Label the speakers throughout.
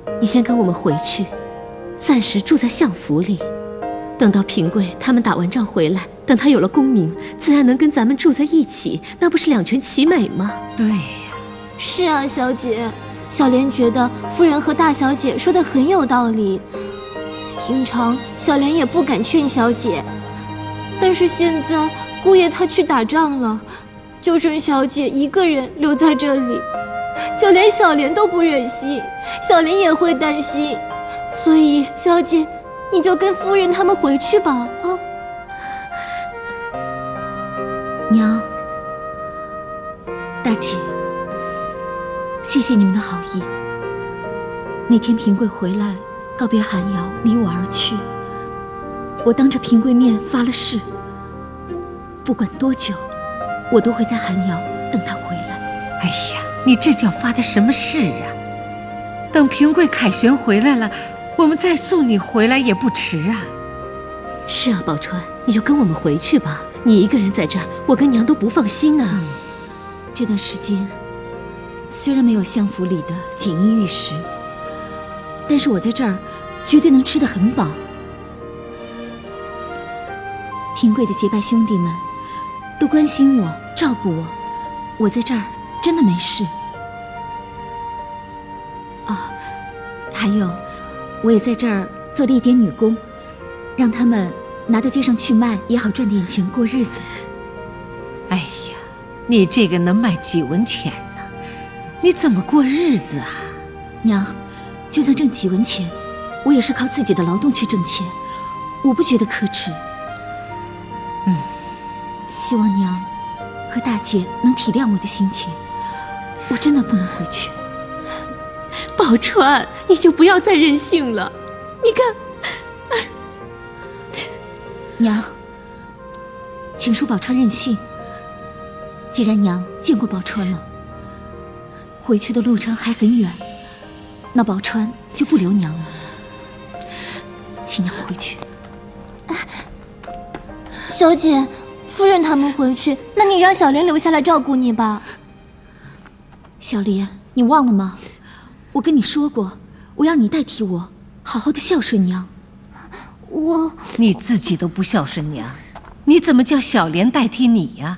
Speaker 1: 你先跟我们回去，暂时住在相府里。等到平贵他们打完仗回来，等他有了功名，自然能跟咱们住在一起，那不是两全其美吗？
Speaker 2: 对呀。
Speaker 3: 是啊，小姐，小莲觉得夫人和大小姐说的很有道理。平常小莲也不敢劝小姐，但是现在姑爷他去打仗了，就剩小姐一个人留在这里，就连小莲都不忍心，小莲也会担心，所以小姐，你就跟夫人他们回去吧，啊！
Speaker 1: 娘，大姐，谢谢你们的好意。那天平贵回来告别寒窑，离我而去，我当着平贵面发了誓，不管多久，我都会在寒窑等他回来。
Speaker 2: 哎呀，你这叫发的什么誓啊？等平贵凯旋回来了，我们再送你回来也不迟啊。
Speaker 1: 是啊，宝钏，你就跟我们回去吧。你一个人在这儿，我跟娘都不放心呢。这段时间虽然没有相府里的锦衣玉食，但是我在这儿绝对能吃得很饱。平贵的结拜兄弟们都关心我，照顾我，我在这儿真的没事。啊，还有，我也在这儿做了一点女工，让他们拿到街上去卖，也好赚点钱过日子。
Speaker 2: 哎呀，你这个能卖几文钱呢？你怎么过日子啊？
Speaker 1: 娘，就算挣几文钱，我也是靠自己的劳动去挣钱，我不觉得可耻。希望娘和大姐能体谅我的心情，我真的不能回去。宝钏，你就不要再任性了，你看，娘，请恕宝钏任性。既然娘见过宝钏了，回去的路程还很远，那宝钏就不留娘了，请娘回去。
Speaker 3: 小姐，夫人他们回去，那你让小莲留下来照顾你吧。
Speaker 1: 小莲，你忘了吗？我跟你说过，我要你代替我，好好的孝顺娘。
Speaker 2: 你自己都不孝顺娘，你怎么叫小莲代替你呀？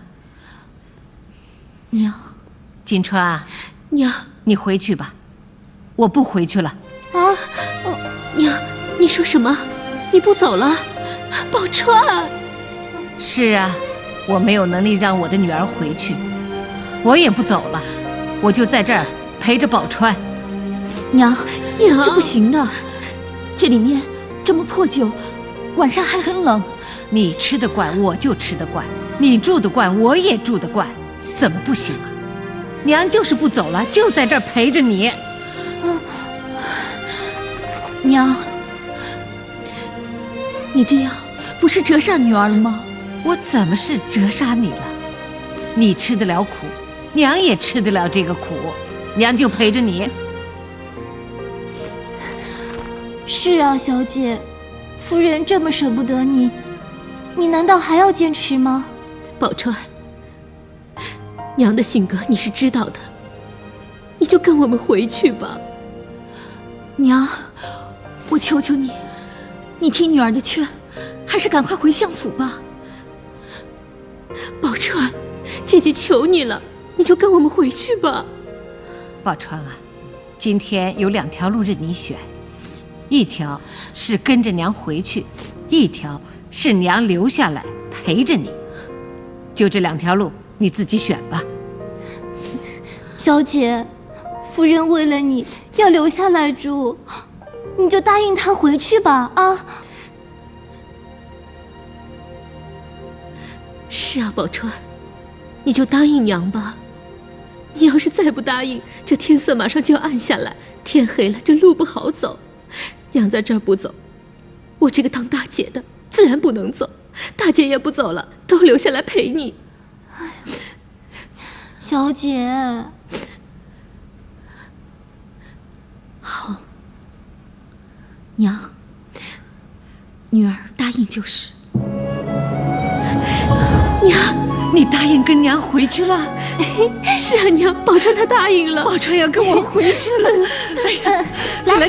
Speaker 1: 娘，
Speaker 2: 金钏，
Speaker 1: 娘，
Speaker 2: 你回去吧，我不回去了。
Speaker 3: 啊，
Speaker 1: 娘，你说什么？你不走了？宝钏。
Speaker 2: 是啊，我没有能力让我的女儿回去，我也不走了，我就在这儿陪着宝钏。
Speaker 1: 娘，这不行的，这里面这么破旧，晚上还很冷。
Speaker 2: 你吃得惯我就吃得惯，你住得惯我也住得惯，怎么不行啊？娘就是不走了，就在这儿陪着你。
Speaker 1: 娘，你这样不是折煞女儿了吗？
Speaker 2: 我怎么是折煞你了？你吃得了苦，娘也吃得了这个苦，娘就陪着你。
Speaker 3: 是啊，小姐，夫人这么舍不得你，你难道还要坚持吗？
Speaker 1: 宝钏，娘的性格你是知道的，你就跟我们回去吧。娘，我求求你，你听女儿的劝，还是赶快回相府吧。宝钏，姐姐求你了，你就跟我们回去吧。
Speaker 2: 宝钏啊，今天有2条路任你选，一条是跟着娘回去，一条是娘留下来陪着你，就这2条路，你自己选吧。
Speaker 3: 小姐，夫人为了你要留下来住，你就答应她回去吧，啊！
Speaker 1: 是啊，宝钏，你就答应娘吧。你要是再不答应，这天色马上就要暗下来，天黑了，这路不好走。娘在这儿不走，我这个当大姐的自然不能走，大姐也不走了，都留下来陪你。
Speaker 3: 小姐，
Speaker 1: 好，娘，女儿答应就是。娘，
Speaker 2: 你答应跟娘回去了？
Speaker 1: 是啊，娘，宝钏她答应了。
Speaker 2: 宝钏要跟我回去了。哎呀，进来。